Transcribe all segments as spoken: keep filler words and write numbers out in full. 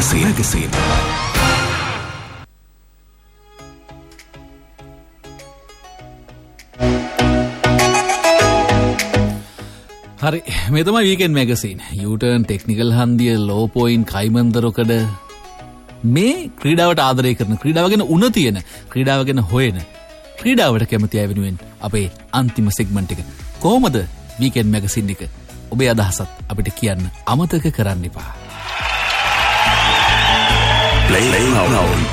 magazine. magazine. හරි මේ තමයි වීකෙන්ඩ් මැගසින්. යූටර්න් ටෙක්නිකල් හන්දිය ලෝ පොයින්ට් කයිමන්දරොකඩ මේ ක්‍රීඩාවට ආදරය කරන ක්‍රීඩාව ගැන උණ තියෙන ක්‍රීඩාව ගැන හොයන ක්‍රීඩාවට කැමති අය වෙනුවෙන් අපේ අන්තිම සෙග්මන්ට් එක. කොහොමද වීකෙන්ඩ් මැගසින් එක? ඔබේ අදහසත් අපිට කියන්න අමතක කරන්න එපා. Play around.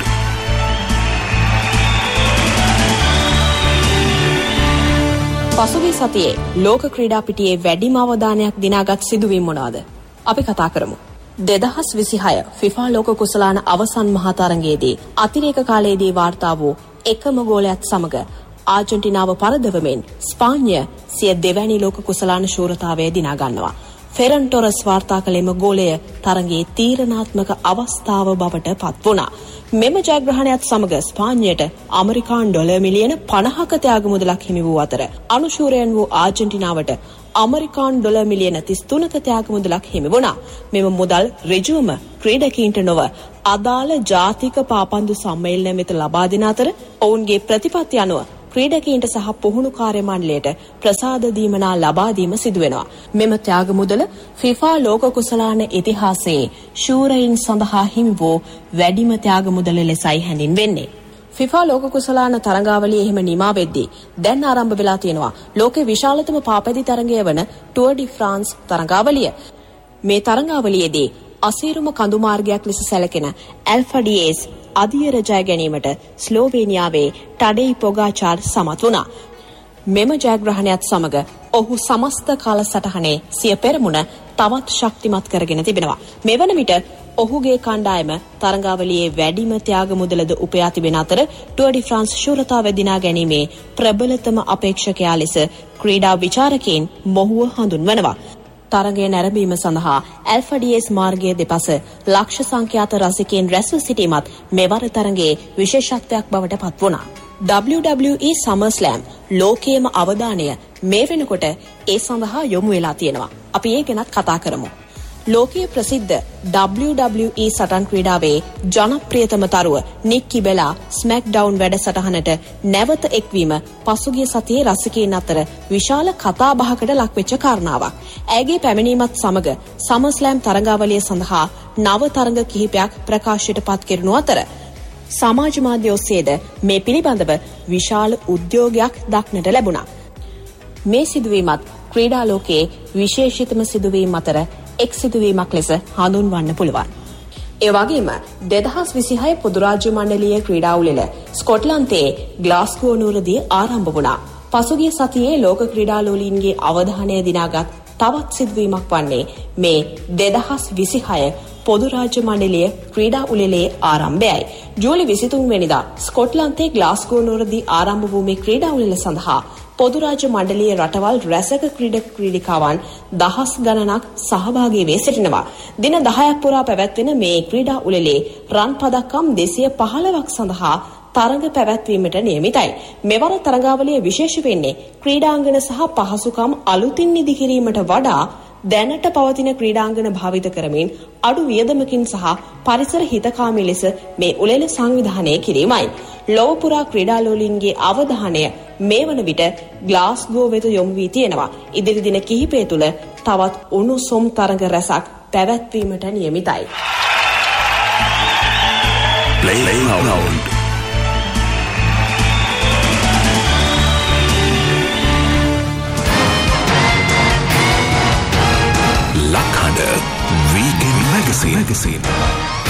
පසුගිය සතියේ ලෝක ක්‍රීඩා පිටියේ වැඩිම අවධානයක් දිනාගත් සිදුවීම් මොනවාද? අපි කතා කරමු. දෙදහස් විසිහය ෆිෆා ලෝක කුසලාන අවසන් මහා තරගයේදී අතිරේක කාලයේදී වාර්තා වූ එකම ගෝලයත් සමග ආජන්ටිනාව පරදවමින් ස්පාඤ්ඤය සිය දෙවැනි ලෝක කුසලාන ශූරතාවය දිනා ගන්නවා. ෆෙරන් ටොරස් වාර්තා කළේම ගෝලය තරගයේ තීරණාත්මක අවස්ථාව බවට පත් වුණා. මෙම ජයග්‍රහණයත් සමග ස්පාඤ්ඤයට ඇමරිකානු ඩොලර් මිලියන පනහක ත්‍යාග මුදලක් හිමි වූ අතර අනුශූරයන් වූ ආජන්ටිනාවට ඇමරිකානු ඩොලර් මිලියන තිස් තුනක ත්‍යාග මුදලක් හිමි වුණා. මෙම මුදල් ඍජුවම ක්‍රීඩකීන්ට නොව අදාළ ජාතික පාපන්දු සම්මේලනය වෙත ලබා දෙන අතර ඔවුන්ගේ ප්‍රතිපත්ති අනුව ක්‍රීඩකීන්ට සහ පුහුණු කාර්ය මණ්ඩලයට ප්‍රසාද දීමනා ලබා දීම සිදු වෙනවා. මෙම ත්‍යාග මුදල ෆිෆා ලෝක කුසලාන ඉතිහාසයේ ශූරයින් සඳහා හිමි වූ වැඩිම ත්‍යාග මුදල ලෙසයි හැඳින්වෙන්නේ. ෆිෆා ලෝක කුසලාන තරගාවලිය එහෙම නිමා වෙද්දී දැන් ආරම්භ වෙලා තියෙනවා ලෝකේ විශාලතම පාපැදි තරගය වන ටුවර් ඩි ෆ්‍රාන්ස් තරගාවලිය. මේ තරගාවලියේදී අසීරුම කඳු මාර්ගයක් ලෙස සැලකෙන ඇල්ෆා ඩි එස් අධියර ජය ගැනීමට ස්ලෝවේනියාවේ ටඩෙයි පොගාචාර් සමත් වුණා. මෙම ජයග්‍රහණයත් සමග ඔහු සමස්ත කාලසටහනේ සිය පෙරමුණ තවත් ශක්තිමත් කරගෙන තිබෙනවා. මෙවන විට ඔහුගේ කණ්ඩායම තරගාවලියේ වැඩිම ත්‍යාග මුදලද උපයා තිබෙන අතර ටුවර් ඩි ෆ්‍රාන්ස් ශූරතාව දිනා ගැනීමේ ප්‍රබලතම අපේක්ෂකයා ලෙස ක්‍රීඩා විචාරකයන් මොහුව හඳුන්වනවා. තරගය නැරඹීම සඳහා ඇල්ෆා ඩි එස් මාර්ගයේ දෙපස ලක්ෂ සංඛ්‍යාත රසිකයන් රැස්ව සිටීමත් මෙවර තරගයේ විශේෂත්වයක් බවට පත් වුණා. ඩබ්ලිව් ඩබ්ලිව් ඊ SummerSlam ලෝකයේම අවධානය මේ වෙනකොට ඒ සඳහා යොමු වෙලා තියෙනවා. අපි ඒ ගැනත් කතා කරමු. ලෝකීය ප්‍රසිද්ධ ඩබ්ලිව් ඩබ්ලිව් ඊ සටන් ක්‍රීඩාවේ ජනප්‍රියතම තරුව නික්කි බෙලා ස්මැක්ඩවුන් වැඩසටහනට නැවත එක්වීම පසුගිය සතියේ රසිකයන් අතර විශාල කතාබහකට ලක්වෙච්ච කාරණාවක්. ඇයගේ පැමිණීමත් සමග SummerSlam තරගාවලිය සඳහා නව තරඟ කිහිපයක් ප්‍රකාශයට පත් කෙරුණු අතර සමාජ මාධ්‍ය ඔස්සේද මේ පිළිබඳව විශාල උද්‍යෝගයක් දක්නට ලැබුණා. මේ සිදුවීමත් ක්‍රීඩා ලෝකයේ විශේෂිතම සිදුවීම් අතර එක් සිදුවීමක් ලෙස හඳුන්වන්න පුළුවන්. ඒ වගේම දෙදහස් විසිහය පොදු රාජ්‍ය මණ්ඩලීය ක්‍රීඩා උළෙල ස්කොට්ලන්තයේ ග්ලාස්ගෝ නුවරදී ආරම්භ වුණා. පසුගිය සතියේ ලෝක ක්‍රීඩා ලෝලීන්ගේ අවධානය දිනාගත් තවත් සිදුවීමක් වන්නේ මේ දෙදහස් විසිහය පොදු රාජ්‍ය මණ්ඩලීය ක්‍රීඩා උළෙලේ ආරම්භයයි. ජූලි විසිතුන් වෙනිදා ස්කොට්ලන්තයේ ග්ලාස්ගෝ නුවරදී ආරම්භ වූ මේ ක්‍රීඩා උළෙල සඳහා පොදු රාජ්‍ය මණ්ඩලීය රටවල් රැසක ක්‍රීඩක ක්‍රීඩිකාවන් දහස් ගණනක් සහභාගී වී සිටිනවා. දින දහයක් පුරා පැවැත්වෙන මේ ක්‍රීඩා උළෙලේ රන් පදක්කම් දෙසිය පහළොවක් සඳහා තරඟ පැවැත්වීමට නියමිතයි. මෙවර තරගාවලිය විශේෂ වෙන්නේ ක්‍රීඩාංගන සහ පහසුකම් අලුතින් නිදි කිරීමට වඩා දැනට පවතින ක්‍රීඩාංගන භාවිත කරමින් අඩු වියදමකින් සහ පරිසර හිතකාමී ලෙස මේ උළෙල සංවිධානය කිරීමයි. ලොව පුරා ක්‍රීඩාලෝලීන්ගේ අවධානය මේ වන විට ග්ලාස්ගෝ වෙත යොමු වී තියෙනවා. ඉදිරි දින කිහිපය තුළ තවත් උණුසුම් තරඟ රැසක් පැවැත්වීමට නියමිතයි. Play around. Lakhanda Weekend Magazine. Magazine.